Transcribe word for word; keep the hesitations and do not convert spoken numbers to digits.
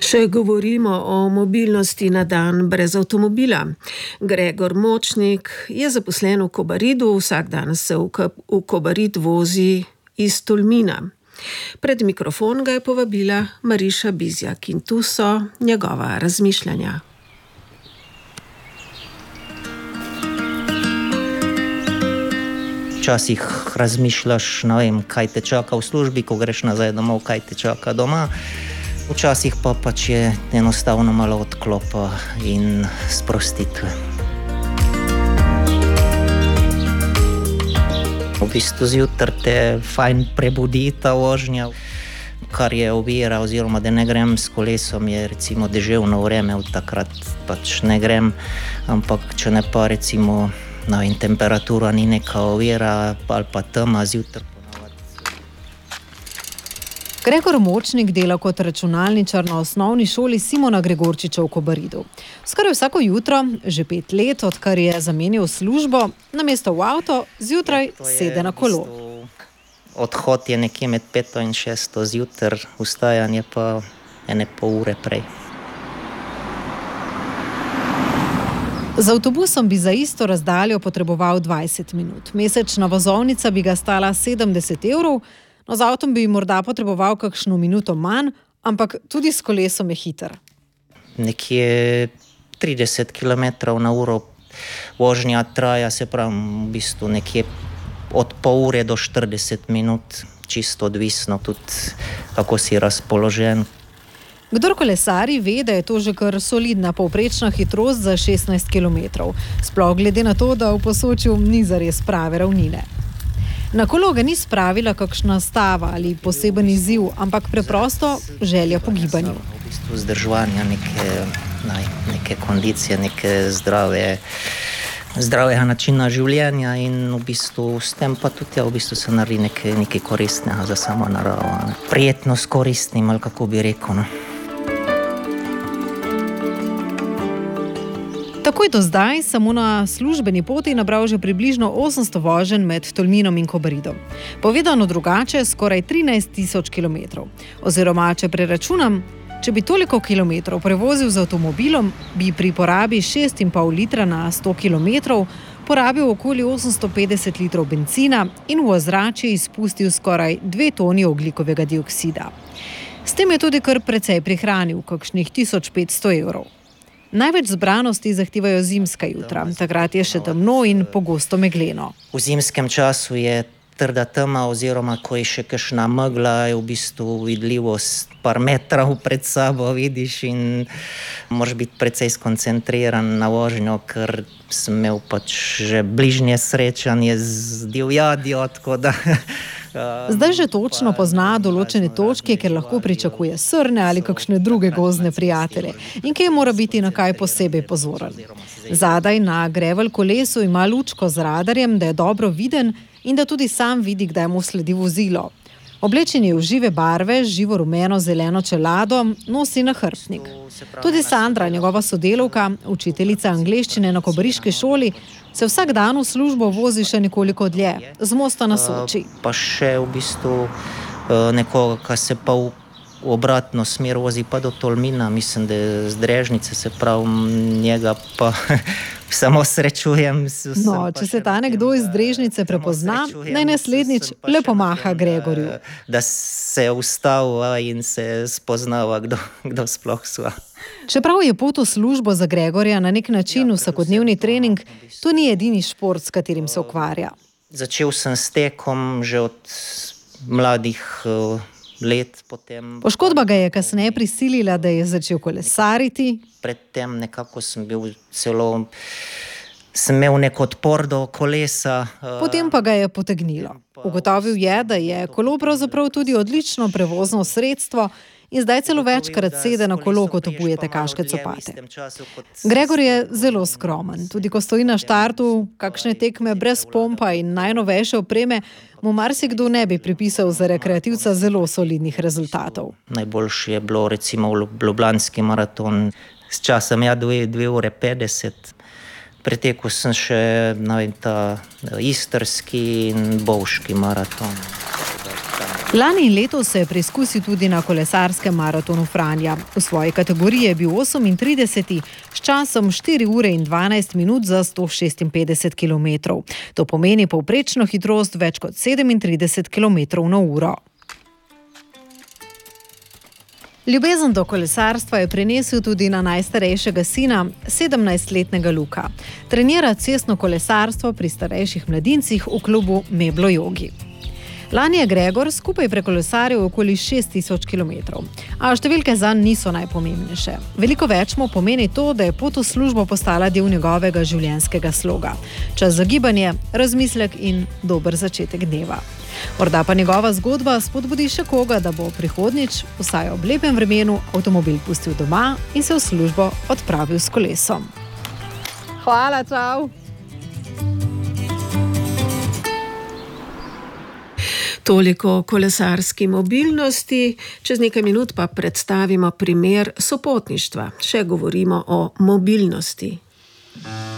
Še govorimo o mobilnosti na dan brez avtomobila. Gregor Močnik je zaposlen v Kobaridu, vsak dan se v, v Kobarid vozi iz Tolmina. Pred mikrofon ga je povabila Mariša Bizjak in tu so njegova razmišljanja. Včasih razmišljaš, ne vem, kaj te čaka v službi, ko greš nazaj domov, kaj te čaka doma. Včasih pa pač je enostavno malo odklopa in sprostitve. V bistvu zjutraj te fajn prebudi ta vožnja, kar je ovira, oziroma da ne grem s kolesom, je recimo deževno vreme, od takrat pač ne grem, ampak če ne pa recimo no, in temperatura ni neka ovira ali pa tema zjutraj. Gregor Močnik dela kot računalničar na osnovni šoli Simona Gregorčiča v Kobaridu. Skoraj vsako jutro, že pet let, odkar je zamenjal službo, namesto v avto, zjutraj sede na kolo. Odhod je nekje med peto in šesto zjutraj, vstajanje pa ene pol ure prej. Z avtobusom bi za isto razdaljo potreboval dvajset minut. Mesečna vozovnica bi ga stala sedemdeset evrov, no z avtom bi morda potreboval kakšno minuto manj, ampak tudi s kolesom je hiter. Nekje trideset kilometrov na uro vožnja traja, se pravi v bistvu nekje od pol ure do štirideset minut, čisto odvisno tudi, kako si razpoložen. Kdor kolesari ve, da je to že kar solidna povprečna hitrost za šestnajst kilometrov, sploh glede na to, da v Posočju ni zares prave ravnine. Na kolo ga ni spravila kakšna stava ali poseben izziv, ampak preprosto želja po gibanju. V bistvu zdržovanja neke, neke kondicije, neke zdrave, zdravega načina življenja in v bistvu s tem pa tudi ja, v bistvu se naredi nekaj, nekaj koristnega za samo naravo. Prijetno s koristnim, ali kako bi rekel. No. Takoj do zdaj samo na službeni poti nabral že približno osemsto voženj med Tolminom in Kobaridom. Povedano drugače, skoraj trinajst tisoč kilometrov. Oziroma, če preračunam, če bi toliko kilometrov prevozil z avtomobilom, bi pri porabi šest in pol litra na sto kilometrov porabil okoli osemsto petdeset litrov bencina in v ozračje izpustil skoraj dve toni ogljikovega dioksida. S tem je tudi kar precej prihranil, kakšnih tisoč petsto evrov. Največ zbranosti zahtevajo zimska jutra, takrat je še temno in pogosto megleno. V zimskem času je trda tema, oziroma ko je še kakšna megla, je v bistvu vidljivost par metrov pred sabo vidiš in moraš biti precej skoncentriran na vožnjo, ker sem imel pač že bližnje srečanje z divjadjo, tako da... Zdaj že točno pozna določene točke, ker lahko pričakuje srne ali kakšne druge gozdne prijatelje in kje mora biti na kaj posebej pozoren. Zadaj na gravel kolesu ima lučko z radarjem, da je dobro viden in da tudi sam vidi, kdaj mu sledi vozilo. Oblečen je v žive barve, živo rumeno zeleno čelado, nosi nahrbtnik. Tudi Sandra, njegova sodelavka, učiteljica angleščine na kobariški šoli, se vsak dan v službo vozi še nekoliko dlje, z Mosta na Soči. Pa še v bistvu nekoga, ki se pa v obratno smer vozi pa do Tolmina, mislim, da z Drežnice, se pravi njega pa samo srečujem. No, če se ta nekdo iz Drežnice prepozna, naj naslednjič le pomaha Gregorju. Da se je ustavil in se spoznava, kdo, kdo sploh sva. Čeprav je pot v službo za Gregorja na nek način vsakodnevni trening, to ni edini šport, s katerim se ukvarja. Začel sem s tekom že od mladih let. Potem... Poškodba ga je kasneje prisilila, da je začel kolesariti. Predtem nekako sem bil celo, sem imel nek odpor do kolesa. Potem pa ga je potegnilo. Ugotovil je, da je kolo pravzaprav tudi odlično prevozno sredstvo in zdaj celo večkrat sede na kolo, ko topuje tekaške copate. Gregor je zelo skromen. Tudi ko stoji na štartu, kakšne tekme brez pompa in najnovejše opreme, mu marsikdo ne bi pripisal za rekreativca zelo solidnih rezultatov. Najboljši je bilo recimo Ljubljanski maraton s časom ja dve ure petdeset. Pretekel sem še vem, ta istrski in bovški maraton. Lani in letos se je preizkusil tudi na kolesarskem maratonu Franja. V svoji kategoriji je bil osemintrideseti s časom štiri ure in dvanajst minut za sto šestinpetdeset kilometrov. To pomeni povprečno hitrost več kot sedemintrideset kilometrov na uro. Ljubezen do kolesarstva je prenesel tudi na najstarejšega sina, sedemnajstletnega Luka. Trenira cestno kolesarstvo pri starejših mladincih v klubu Meblo Jogi. Lani je Gregor skupaj prekolesaril okoli šest tisoč kilometrov, a številke zanj niso najpomembnejše. Veliko več mu pomeni to, da je pot v službo postala del njegovega življenjskega sloga. Čas za gibanje, razmislek in dober začetek dneva. Morda pa njegova zgodba spodbudi še koga, da bo prihodnjič, vsaj ob lepem vremenu, avtomobil pustil doma in se v službo odpravil s kolesom. Hvala, čau! Toliko o kolesarski mobilnosti, čez nekaj minut pa predstavimo primer sopotništva. Še govorimo o mobilnosti.